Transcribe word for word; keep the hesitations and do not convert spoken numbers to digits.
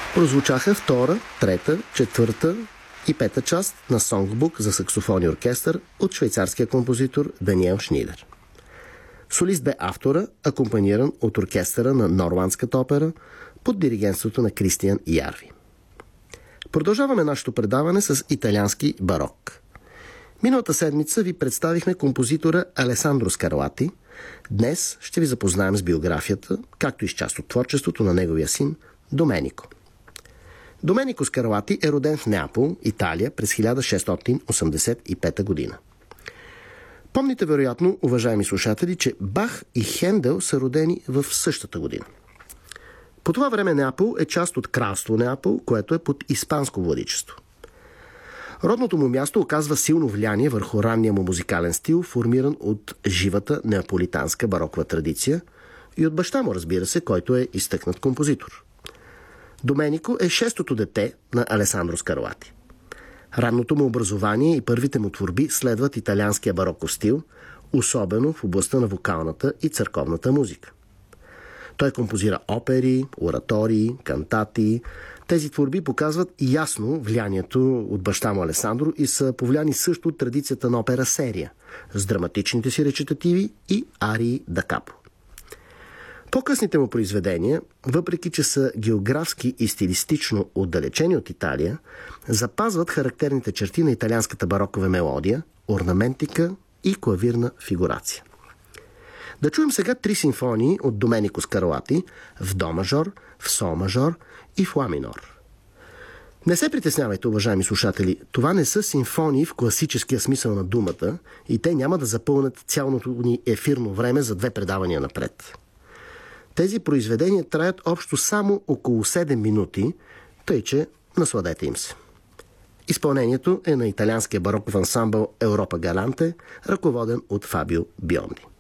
Прозвучаха втора, трета, четвърта и пета част на Сонгбук за саксофон и оркестър от швейцарския композитор Даниел Шнидер. Солист бе автора, акомпаниран от оркестъра на Норландската опера под диригентството на Кристиан Ярви. Продължаваме нашето предаване с италиански барок. Миналата седмица ви представихме композитора Алесандро Скарлати. Днес ще ви запознаем с биографията, както и с част от творчеството на неговия син Доменико. Доменико Скарлати е роден в Неапол, Италия, през хиляда шестстотин осемдесет и пета година. Помните вероятно, уважаеми слушатели, че Бах и Хендел са родени в същата година. По това време Неапол е част от кралство Неапол, което е под испанско владичество. Родното му място оказва силно влияние върху ранния му музикален стил, формиран от живата неаполитанска барокова традиция и от баща му, разбира се, който е изтъкнат композитор. Доменико е шестото дете на Алесандро Скарлати. Ранното му образование и първите му творби следват италианския бароков стил, особено в областта на вокалната и църковната музика. Той композира опери, оратории, кантати. Тези творби показват ясно влиянието от баща му Алесандро и са повлияни също от традицията на опера серия, с драматичните си речитативи и арии да капо. По-късните му произведения, въпреки че са географски и стилистично отдалечени от Италия, запазват характерните черти на италианската барокова мелодия, орнаментика и клавирна фигурация. Да чуем сега три симфонии от Доменико Скарлати в до мажор, в сол мажор и в ла минор. Не се притеснявайте, уважаеми слушатели, това не са симфонии в класическия смисъл на думата и те няма да запълнят цялото ни ефирно време за две предавания напред. Тези произведения траят общо само около седем минути, тъй че насладете им се. Изпълнението е на италианския бароков ансамбъл Европа Галанте, ръководен от Фабио Бионди.